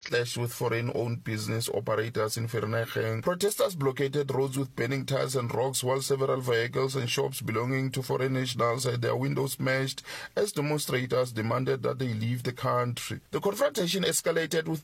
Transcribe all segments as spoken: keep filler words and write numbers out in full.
clashed with foreign-owned business operators in Vereeniging. Protesters blockaded roads with burning tires and rocks while several vehicles and shops belonging to foreign nationals had their windows smashed as demonstrators demanded that they leave the country. The confrontation escalated with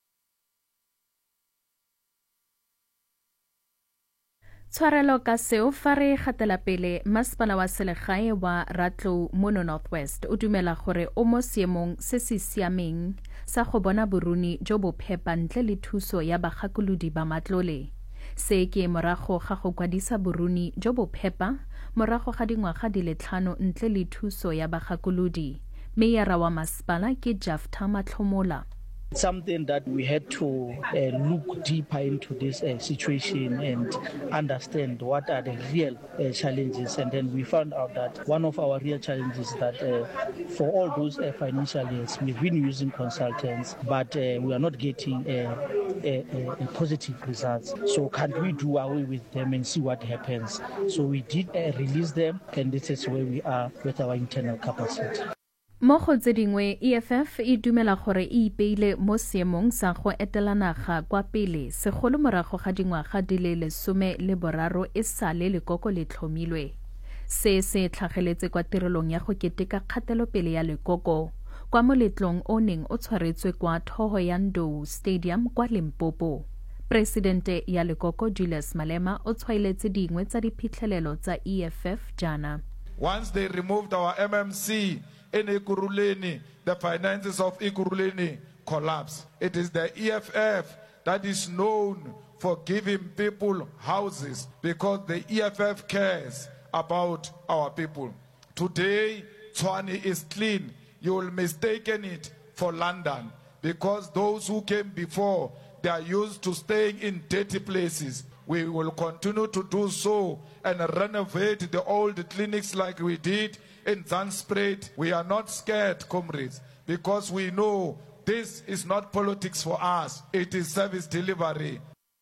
Tshwarelo ka seo fa re gatela pele masepala wa selegae wa Ratlou mono Northwest o dumela gore o mo seemong se se siameng sa go bona boruni jo bo phepa ntle le thuso ya bagakolodi ba matlole. Se ke morago ga go kwadisa boruni jo bo phepa morago ga dingwaga di le tlhano ntle le thuso ya bagakolodi. Meyara wa masepala ke Jafta Matlhomola. Something that we had to uh, look deeper into this uh, situation and understand what are the real uh, challenges. And then we found out that one of our real challenges is that uh, for all those uh, financial years, we've been using consultants, but uh, we are not getting uh, a, a, a positive results. So can't we do away with them and see what happens? So we did uh, release them, and this is where we are with our internal capacity. Mo go tse dingwe E F F e dumela gore e ipeile mo seemong sa go etela naga kwa pele segolo morago ga dingwaga di le lesome le boraro e sale lekoko le tlhomilwe. Se se tlhageletse kwa tirelong ya go keteka kgatelopele ya lekoko kwa moletlong o neng o tshwaretswe kwa Thoho ya Ndou Stadium kwa Limpopo. Presidente ya lekoko Julius Malema o tshwailetse dingwe tsa diphitlhelelo tsa E F F jana. Once they removed our M M C in Ekurhuleni, the finances of Ekurhuleni collapse. It is the E F F that is known for giving people houses because the E F F cares about our people. Today, Tshwane is clean. You will mistaken it for London because those who came before, they are used to staying in dirty places. We will continue to do so and renovate the old clinics like we did in Zanspruit. We are not scared, comrades, because we know this is not politics for us. It is service delivery.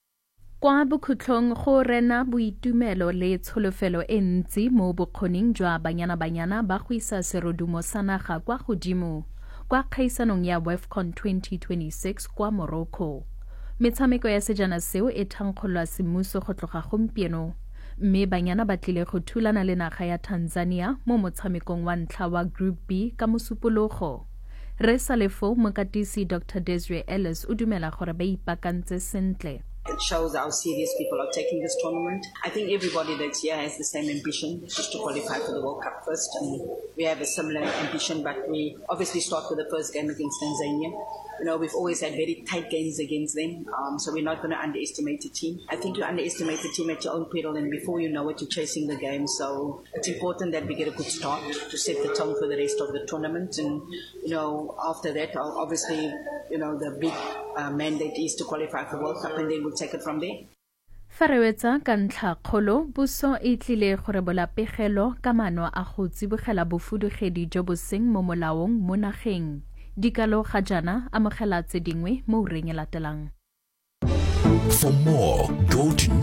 Kwa bokhutlong go rena boitumelo le tsholofelo e ntsi mo bokgoning jwa banyana-banyana ba go isa serodumo sa naga kwa godimo kwa kgaisanong ya WAFCON twenty twenty-six kwa Morocco. Metshameko ya sejana seo e thankgolwa semmuso go tloga gompieno, mme banyana ba tlile go thulana le naga ya Tanzania mo motshamekong wa ntlha wa Group B ka mosupologo. Re salefo mokatisi Doctor Desiree Ellis o dumela gore ba ipakantse sentle. It shows how serious people are taking this tournament. I think everybody that's here has the same ambition, just to qualify for the World Cup first. And we have a similar ambition, but we obviously start with the first game against Tanzania. You know, we've always had very tight games against them, um, so we're not going to underestimate the team. I think you underestimate the team at your own peril, and before you know it, you're chasing the game. So it's important that we get a good start to set the tone for the rest of the tournament. And, you know, after that, obviously, you know, the big uh, mandate is to qualify for the World Cup, and then we'll take it from there. Farewetsa ka ntlha kgolo buso e tlile gore bolapegelo ka mano a go tsibogela bofudugedi jo bo seng mo molaong mo nageng. Dikalo ga jana amogela tse dingwe mo ureng e latelang. For more, go to